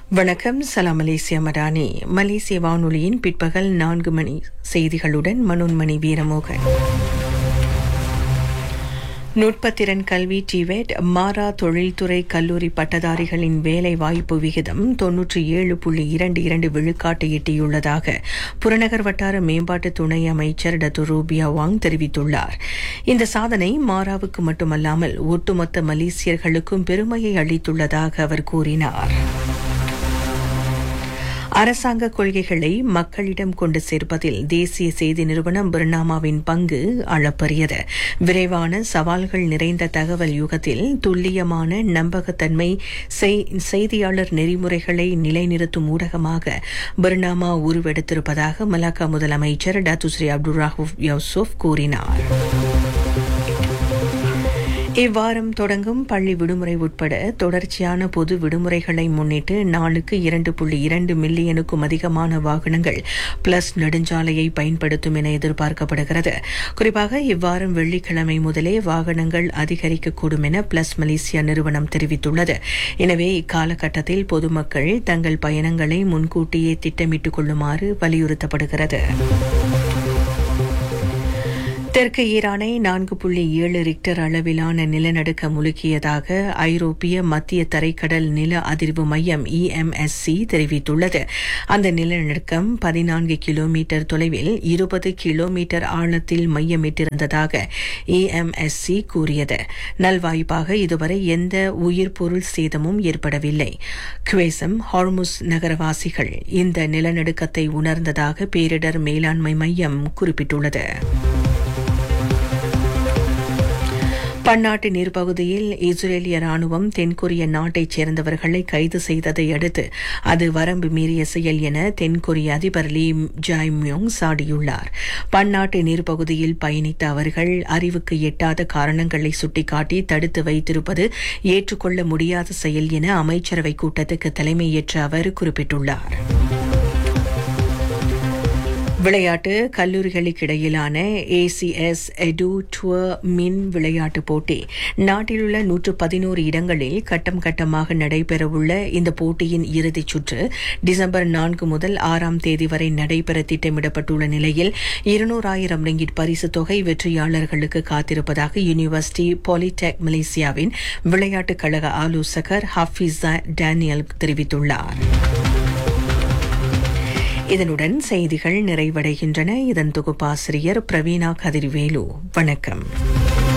வணக்கம். சலாம் மலேசியா மடானி. மலேசிய வானொலியின் பிற்பகல் 4 மணி செய்திகளுடன் மனோன்மணி வீரமோகன். நுட்பத்திறன் கல்வி டிவெட் மாரா தொழில்துறை கல்லூரி பட்டதாரிகளின் வேலை வாய்ப்பு விகிதம் 97.22 விழுக்காட்டை எட்டியுள்ளதாக புறநகர் வட்டார மேம்பாட்டு துணை அமைச்சர் டத்து ரூபியா வாங் தெரிவித்துள்ளார். இந்த சாதனை மாராவுக்கு மட்டுமல்லாமல் ஒட்டுமொத்த மலேசியர்களுக்கும் பெருமையை அளித்துள்ளதாக அவர் கூறினார். அரசாங்க கொள்கைகளை மக்களிடம் கொண்டு சேர்ப்பதில் தேசிய செய்தி நிறுவனம் பர்னாமாவின் பங்கு அளப்பரியது. விரைவான சவால்கள் நிறைந்த தகவல் யுகத்தில் துல்லியமான நம்பகத்தன்மை செய்தியாளர் நெறிமுறைகளை நிலைநிறுத்தும் ஊடகமாக பர்னாமா உருவெடுத்திருப்பதாக மலாக்கா முதலமைச்சர் டத்து ஸ்ரீ அப்துல் ரஹூப் யூசுப் கூறினார். இவ்வாரம் தொடங்கும் பள்ளி விடுமுறை உட்பட தொடர்ச்சியான பொது விடுமுறைகளை முன்னிட்டு நாளுக்கு 2.2 மில்லியனுக்கும் அதிகமான வாகனங்கள் பிளஸ் நெடுஞ்சாலையை பயன்படுத்தும் என எதிர்பார்க்கப்படுகிறது. குறிப்பாக இவ்வாரம் வெள்ளிக்கிழமை முதலே வாகனங்கள் அதிகரிக்கக்கூடும் என பிளஸ் மலேசியா நிறுவனம் தெரிவித்துள்ளது. எனவே இக்காலகட்டத்தில் பொதுமக்கள் தங்கள் பயணங்களை முன்கூட்டியே திட்டமிட்டுக் கொள்ளுமாறு வலியுறுத்தப்படுகிறது. தெற்கு ஈரானை 4.7 ரிக்டர் அளவிலான நிலநடுக்கம் உலுக்கியதாக ஐரோப்பிய மத்திய தரைக்கடல் நில அதிர்வு மையம் EMSC தெரிவித்துள்ளது. அந்த நிலநடுக்கம் 14 கிலோமீட்டர் தொலைவில் 20 கிலோமீட்டர் ஆழத்தில் மையமிட்டிருந்ததாக EMSC கூறியது. நல்வாய்ப்பாக இதுவரை எந்த உயிர் பொருள் சேதமும் ஏற்படவில்லை. குவேசம் ஹார்முஸ் நகரவாசிகள் இந்த நிலநடுக்கத்தை உணர்ந்ததாக பேரிடர் மேலாண்மை மையம் குறிப்பிட்டுள்ளது. பன்னாட்டு நீர்ப்பகுதியில் இஸ்ரேலிய ராணுவம் தென்கொரிய நாட்டைச் சேர்ந்தவர்களை கைது செய்ததை அடுத்து அது வரம்பு மீறிய செயல் என தென்கொரிய அதிபர் லீ ஜாய்-மியோங் சாடியுள்ளார். பன்னாட்டு நீர்ப்பகுதியில் பயணித்த அவர்கள் அறிவுக்கு எட்டாத காரணங்களை சுட்டிக்காட்டி தடுத்து வைத்திருப்பது ஏற்றுக்கொள்ள முடியாத செயல் என அமைச்சரவை கூட்டத்துக்கு தலைமையேற்ற அவர் குறிப்பிட்டுள்ளார். விளையாட்டு கல்லூரிகளுக்கிடையிலான ACS எடு டூர் மின் விளையாட்டுப் போட்டி நாட்டிலுள்ள 111 இடங்களில் கட்டம் கட்டமாக நடைபெறவுள்ள இந்த போட்டியின் இறுதிச் சுற்று டிசம்பர் 4 முதல் 6ஆம் தேதி வரை நடைபெற திட்டமிடப்பட்டுள்ள நிலையில் 200,000 ரிங்கிட் பரிசுத் தொகை வெற்றியாளர்களுக்கு காத்திருப்பதாக யூனிவர்சிட்டி பாலிடெக் மலேசியாவின் விளையாட்டுக் கழக ஆலோசகர் ஹாஃபிஸா டேனியல் தெரிவித்துள்ளார். இதனுடன் செய்திகள் நிறைவடைகின்றன. இதன் தொகுப்பாசிரியர் பிரவீணா கதிர்வேலு. வணக்கம்.